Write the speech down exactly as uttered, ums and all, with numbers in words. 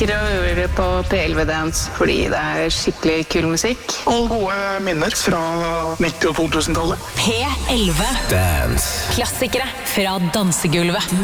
Å høre på P elleve Dance fordi det er skikkelig kul musikk. Og gode minner fra nitti- og to tusen-tallet. P elleve Dance. Klassikere fra dansegulvet.